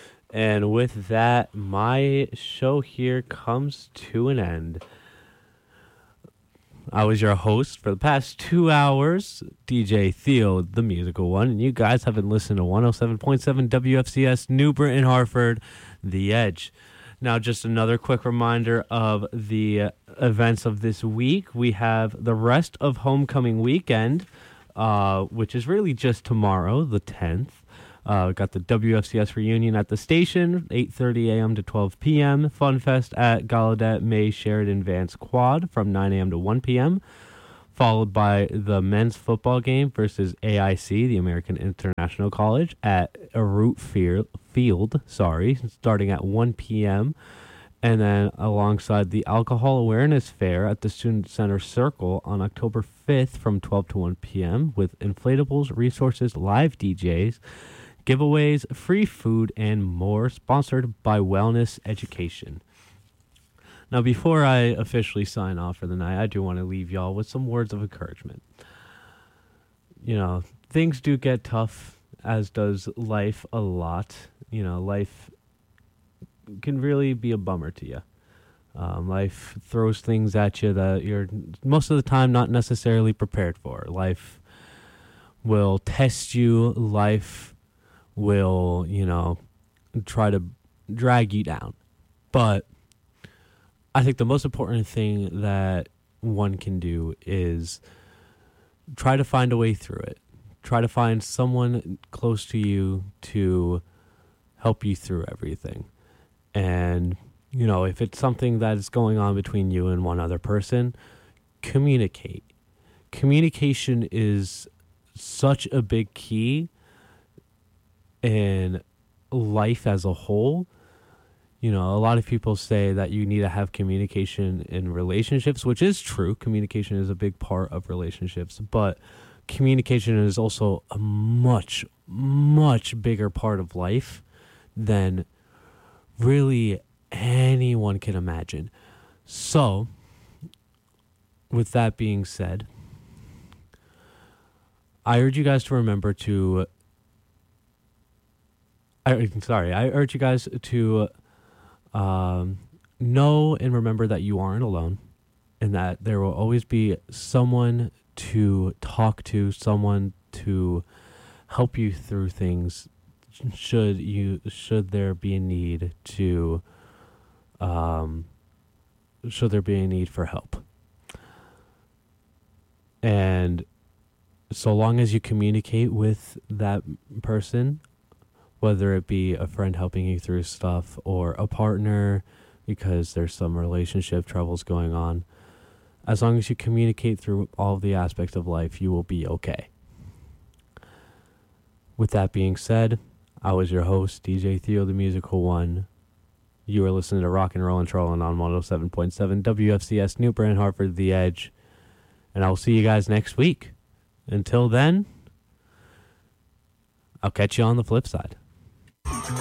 And with that, my show here comes to an end. I was your host for the past 2 hours, DJ Theo, the musical one, and you guys have been listening to 107.7 WFCS New Britain, Hartford, The Edge. Now, just another quick reminder of the events of this week. We have the rest of homecoming weekend, which is really just tomorrow, the 10th. Got the WFCS reunion at the station, 8:30 a.m. to 12 p.m. Fun Fest at Gallaudet May Sheridan Vance Quad from 9 a.m. to 1 p.m. Followed by the men's football game versus AIC, the American International College, at Root Field, starting at 1 p.m. And then alongside the Alcohol Awareness Fair at the Student Center Circle on October 5th from 12 to 1 p.m. with inflatables, resources, live DJs, giveaways, free food, and more, sponsored by Wellness Education. Now, before I officially sign off for the night, I do want to leave y'all with some words of encouragement. You know, things do get tough, as does life a lot. You know, life can really be a bummer to you. Life throws things at you that you're most of the time not necessarily prepared for. Life will test you. Life will, try to drag you down. But I think the most important thing that one can do is try to find a way through it. Try to find someone close to you to help you through everything. And, if it's something that is going on between you and one other person, communicate. Communication is such a big key in life as a whole. A lot of people say that you need to have communication in relationships, which is true. Communication is a big part of relationships, but communication is also a much, much bigger part of life than really anyone can imagine. So, with that being said, I urge you guys to remember to I urge you guys to know and remember that you aren't alone, and that there will always be someone to talk to, someone to help you through things should there be a need for help. And so long as you communicate with that person, whether it be a friend helping you through stuff or a partner because there's some relationship troubles going on, as long as you communicate through all of the aspects of life, you will be okay. With that being said, I was your host, DJ Theo, the musical one. You are listening to Rock and Roll and Trolling on 107.7 WFCS New Britain, Hartford, The Edge. And I'll see you guys next week. Until then, I'll catch you on the flip side.